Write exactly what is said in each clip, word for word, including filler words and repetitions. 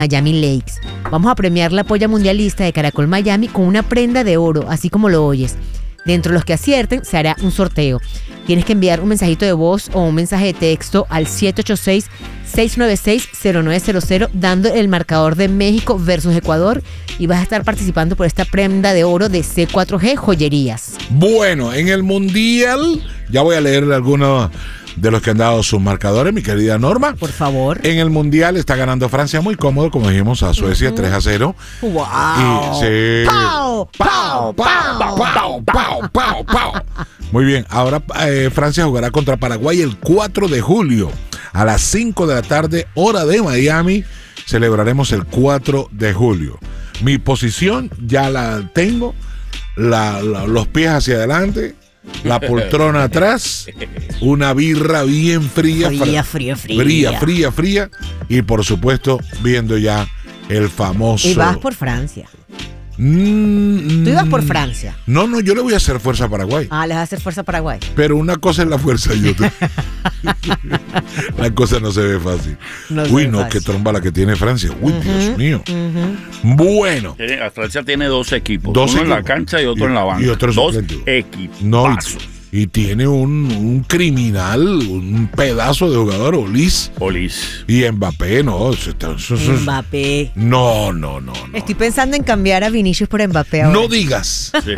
Miami Lakes. Vamos a premiar la polla mundialista de Caracol Miami con una prenda de oro, así como lo oyes. Dentro de los que acierten se hará un sorteo. Tienes que enviar un mensajito de voz o un mensaje de texto al siete ocho seis, seis nueve seis, cero nueve cero cero dando el marcador de México versus Ecuador y vas a estar participando por esta prenda de oro de C cuatro G Joyerías. Bueno, en el Mundial, ya voy a leerle algunos de los que han dado sus marcadores, mi querida Norma. Por favor. En el Mundial está ganando Francia muy cómodo, como dijimos, a Suecia uh-huh. tres a cero. ¡Wow! Y, sí. ¡Pau! ¡Pau! ¡Pau! ¡Pau! ¡Pau! ¡Pau! ¡Pau! Muy bien, ahora eh, Francia jugará contra Paraguay el cuatro de julio a las cinco de la tarde, hora de Miami. Celebraremos el cuatro de julio. Mi posición ya la tengo, la, la, los pies hacia adelante, la poltrona atrás, una birra bien fría. Fría, fría, fría. Fría, fría, fría. Y por supuesto, viendo ya el famoso... Y vas por Francia. Mm, Tú ibas por Francia. No, no, yo le voy a hacer fuerza a Paraguay. Ah, le vas a hacer fuerza a Paraguay. Pero una cosa es la fuerza y otra. La cosa no se ve fácil. No Uy, ve no, fácil. qué tromba la que tiene Francia. Uy, uh-huh, Dios mío. Uh-huh. Bueno. Francia tiene dos equipos. Dos uno equipos. en la cancha y otro y, en la banca. Y otro dos suplente. equipos. No, y, y tiene un, un criminal, un pedazo de jugador, Olis. Olis. Y Mbappé, no. Eso, eso, eso, Mbappé. No, no, no, no. Estoy pensando en cambiar a Vinicius por Mbappé ahora. No digas. Sí.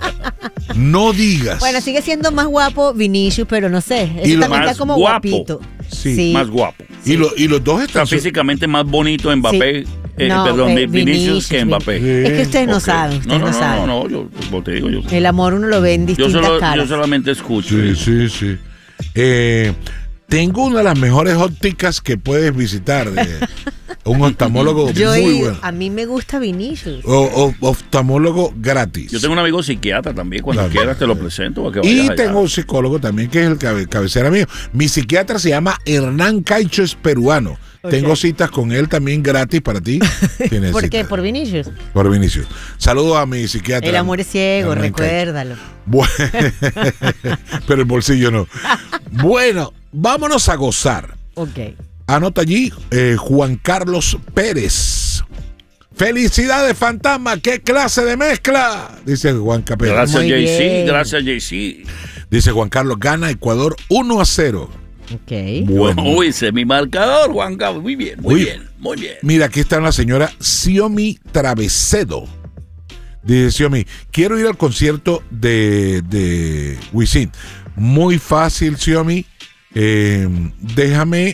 No digas. Bueno, sigue siendo más guapo Vinicius, pero no sé. Ese Y lo también más está como guapo. guapito. Sí. Sí. Más guapo. Y, lo, y los dos O sea, están... físicamente más bonito Mbappé, Sí. eh, No, perdón, eh, Vinicius, Vinicius, que Mbappé. Sí. Es que ustedes no Ok. saben, ustedes no, no, no, saben. no, no, yo como te digo, yo, El amor uno lo ve en yo, distintas solo, caras. yo solamente escucho. Sí, sí, sí. Eh, tengo una de las mejores ópticas que puedes visitar. De un oftalmólogo Yo muy he- bueno. A mí me gusta Vinicius. O, o- oftalmólogo gratis. Yo tengo un amigo psiquiatra también, cuando Claro. quieras te lo presento. Para que Y vayas allá. tengo un psicólogo también que es el cabe- cabecera mío. Mi psiquiatra se llama Hernán Caicho, es peruano. Ok. Tengo citas con él también gratis para ti. Tienes ¿Por qué? citas. Por Vinicius. Por Vinicius. Saludos a mi psiquiatra. El amor es ciego, Hernán Caicho. recuérdalo. Bueno, pero el bolsillo no. Bueno, vámonos a gozar. Ok. Anota allí eh, Juan Carlos Pérez. ¡Felicidades, fantasma! ¡Qué clase de mezcla! Dice Juan Pérez. Gracias, Muy Jay-Z. bien. Gracias, Jay-Z. Dice Juan Carlos, gana Ecuador uno a cero. Ok. Bueno. Uy, ese es mi marcador, Juan Carlos. Muy bien, muy Uy. bien, muy bien. Mira, aquí está la señora Xiomi Travesedo. Dice Xiomi, quiero ir al concierto de, de Wisin. Muy fácil, Xiomi. Eh, déjame,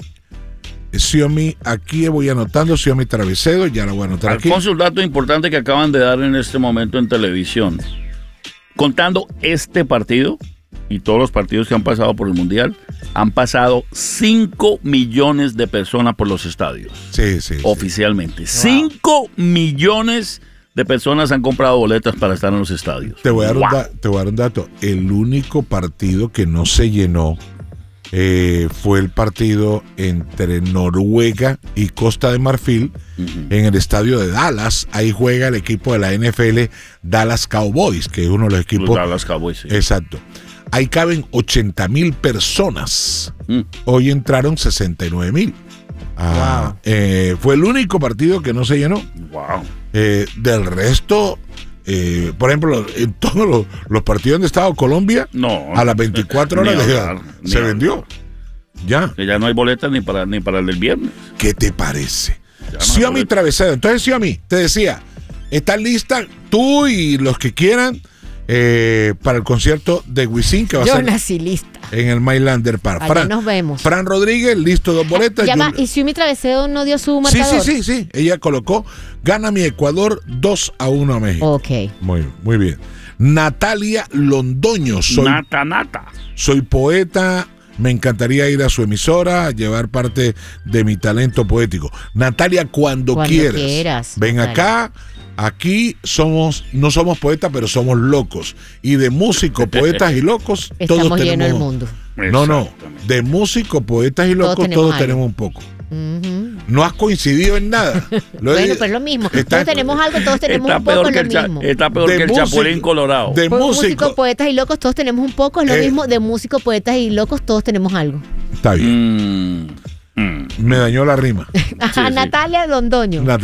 Xiomi, aquí voy anotando, Xiomi Travesedo, ya la voy a anotar aquí. Alfonso, un dato importante que acaban de dar en este momento en televisión. Contando este partido y todos los partidos que han pasado por el Mundial, han pasado cinco millones de personas por los estadios. Sí, sí. sí. Oficialmente. cinco millones de personas han comprado boletas para estar en los estadios. Te voy a dar, Wow. un, da- te voy a dar un dato. El único partido que no se llenó eh, fue el partido entre Noruega y Costa de Marfil Ujú. en el estadio de Dallas. Ahí juega el equipo de la N F L Dallas Cowboys, que es uno de los Los equipos. Dallas Cowboys, sí. Exacto. Ahí caben ochenta mil personas. Mm. Hoy entraron sesenta y nueve mil. Ah, Wow. eh, fue el único partido que no se llenó. Wow. Eh, del resto, eh, por ejemplo, en todos los, los partidos donde estaba Colombia, No. a las veinticuatro Ni horas de- hablar, ni se hablar. vendió. Ya. Que ya no hay boletas ni para, ni para el del viernes. ¿Qué te parece? Ya no hay Xiomi boletas. Travesedo. Entonces, Xiomi, te decía, ¿estás lista tú y los que quieran eh, para el concierto de Wisin que va a Yo ser nací lista. en el Mylander Park? Allá Fran, nos vemos. Fran Rodríguez, listo, dos boletas. Ya va, Yo- ¿y Xiomi Travesedo no dio su sí, marcador? sí, sí, sí. Ella colocó, gana mi Ecuador dos a uno a México. Ok. Muy, muy bien. Natalia Londoño, soy, Nata, nata. soy poeta, me encantaría ir a su emisora, a llevar parte de mi talento poético. Natalia, cuando, Cuando quieras, quieras, ven Natalia. acá. Aquí somos, no somos poetas, pero somos locos. Y de músicos, poetas y locos, todos Estamos llenos tenemos. del mundo. No, no. Exactamente. De músicos, poetas y locos, tenemos todos algo. tenemos un poco. Ujú. No has coincidido en nada. Lo he- Bueno, pues lo mismo. Está- Todos tenemos algo, todos tenemos Está un poco, peor, es que lo el, cha- mismo. está peor De que el músico- Chapulín Colorado. de Pues, músico. músicos, poetas y locos, todos tenemos un poco, es lo Eh. mismo. De músicos, poetas y locos, todos tenemos algo. Está bien. Mm, Mm. Me dañó la rima. Ajá, sí. Natalia Londoño.